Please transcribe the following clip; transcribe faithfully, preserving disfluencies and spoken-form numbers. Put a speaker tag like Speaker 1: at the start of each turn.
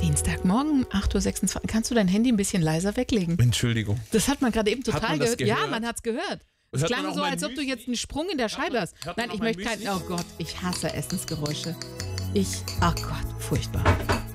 Speaker 1: Dienstagmorgen, acht Uhr sechsundzwanzig. Kannst du dein Handy ein bisschen leiser weglegen?
Speaker 2: Entschuldigung.
Speaker 1: Das hat man gerade eben total
Speaker 2: Hat man das
Speaker 1: gehört.
Speaker 2: gehört?
Speaker 1: Ja, man hat es gehört. Es
Speaker 2: Hört man
Speaker 1: klang
Speaker 2: auch
Speaker 1: so,
Speaker 2: mein
Speaker 1: als ob du
Speaker 2: Müsli?
Speaker 1: jetzt einen Sprung in der Scheibe
Speaker 2: man-
Speaker 1: hast.
Speaker 2: hört man
Speaker 1: Nein,
Speaker 2: auch
Speaker 1: ich
Speaker 2: mein
Speaker 1: möchte kein.
Speaker 2: Müsli?
Speaker 1: Oh Gott, ich hasse Essensgeräusche. Ich. Ach Gott, furchtbar.